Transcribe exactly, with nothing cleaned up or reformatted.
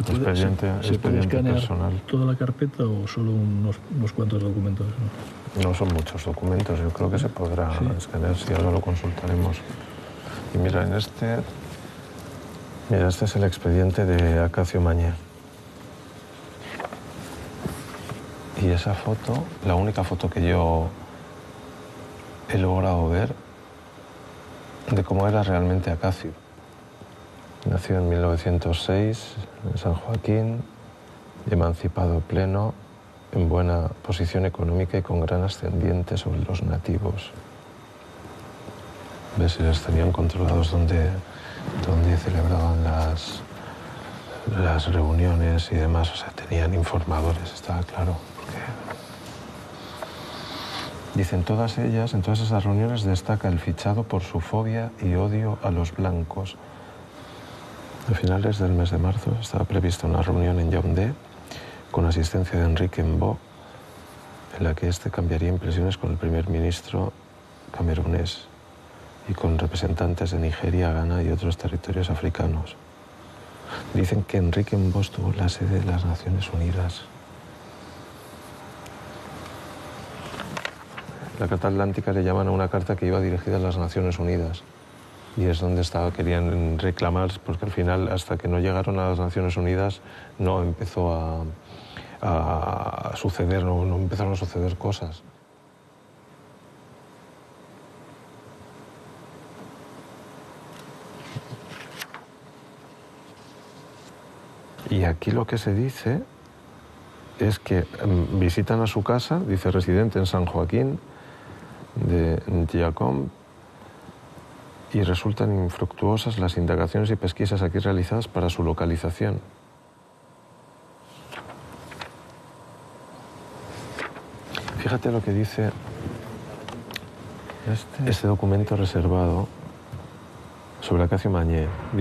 ¿Se puede, expediente, se, ¿se puede expediente escanear personal. toda la carpeta o solo unos, unos cuantos documentos? ¿no? No son muchos documentos, yo creo que se podrá sí. escanear, si ahora lo consultaremos. Y mira, en este, mira, este es el expediente de Acacio Mañé. Y esa foto, la única foto que yo he logrado ver de cómo era realmente Acacio. Nació en mil novecientos seis en San Joaquín, emancipado pleno, en buena posición económica y con gran ascendiente sobre los nativos. ¿Ves? Si les tenían controlados donde, donde celebraban las, las reuniones y demás. O sea, tenían informadores, estaba claro. Porque... Dicen todas ellas, en todas esas reuniones destaca el fichado por su fobia y odio a los blancos. A finales del mes de marzo estaba prevista una reunión en Yaoundé con asistencia de Enrique Mbo, en la que éste cambiaría impresiones con el primer ministro camerunés y con representantes de Nigeria, Ghana y otros territorios africanos. Dicen que Enrique Mbo estuvo en la sede de las Naciones Unidas. La Carta Atlántica le llaman a una carta que iba dirigida a las Naciones Unidas. Y es donde estaba, querían reclamar, porque al final, hasta que no llegaron a las Naciones Unidas, no empezó a, a suceder, no, no empezaron a suceder cosas. Y aquí lo que se dice es que um, visitan a su casa, dice residente en San Joaquín de Giacom, y resultan infructuosas las indagaciones y pesquisas aquí realizadas para su localización. Fíjate lo que dice este, este documento reservado sobre Acacio Mañé.